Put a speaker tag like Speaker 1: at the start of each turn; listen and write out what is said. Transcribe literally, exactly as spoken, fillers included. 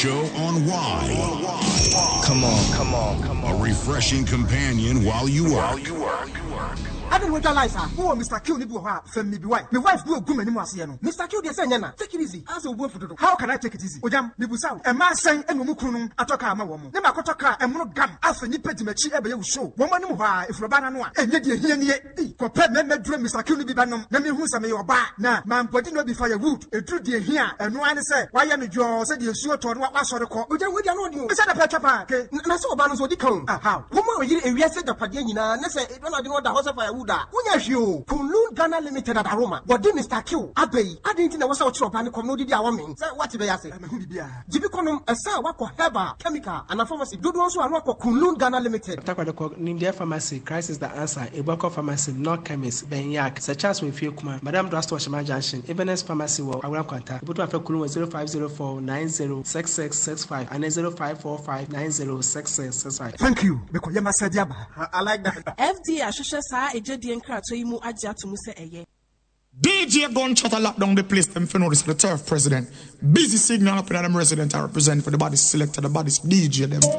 Speaker 1: show on Y.
Speaker 2: Come on, come on, come on.
Speaker 1: A refreshing companion while you work.
Speaker 2: While you work.
Speaker 3: I don't realize who Mister Q ni buha from me wife. My wife do a good many was here. Mister Q dey say na take it easy. As a work for how can I take it easy? Ojam me busa. E ma san enu mu kunu atoka ama wo mo. Ne makoto ka e mu gam afa ni pedi machi e be ye show. Wo mo ne mo ha ifroba na no a enye de hia nie. Ko pe me medure Mister Q ni bi ba nom. Na me hu sa me yo ba. Na man body no be fire wood. E dru de hia enu an say why ya me jo say de suo to no wa sori ko. Ojam we dia no de. Say na pe chapa ke. Na say oba no so di kan. Ah how. Wo mo yiri e wiase da pade nyina na say e na de no da house fire wood a. Unya hio. Kunlun Ghana Limited at Aroma. What did Mister Q? Abey. I didn't know what's out of and come no did our mean. Say what they say. Jibikonum a sa wako heba chemical and a pharmacy. Do also a rock Kunlun Ghana Limited.
Speaker 4: Nindia Pharmacy, Crisis the answer. Eboko Pharmacy, not chemist, Benyak, such as we feel Kuma, Madame Drastwashima Junction, Ebenes Pharmacy, or Aram Contact. Put up a Kulu zero five zero four nine zero six six six five and zero five four five nine zero six six six five. Thank you. Because you must say, I like that.
Speaker 5: F D A, Shusha Sa, a J D and Krat, so you move Aja to Musa Eye.
Speaker 6: D J gunshot a lock down the place, them for notice the turf president. Busy signal up in them resident I represent for the body selector, the body's D J them.